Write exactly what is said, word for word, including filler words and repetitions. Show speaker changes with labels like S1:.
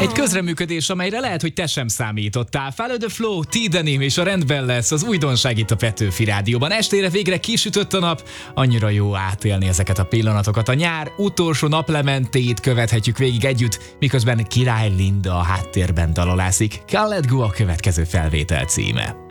S1: Egy közreműködés, amelyre lehet, hogy te sem számítottál. Follow the Flow, T-Denim és a rendben lesz az újdonság itt a Petőfi Rádióban. Estére végre kisütött a nap, annyira jó átélni ezeket a pillanatokat. A nyár utolsó naplementéit követhetjük végig együtt, miközben Király Linda a háttérben dalolászik. Khaled Go a következő felvétel címe.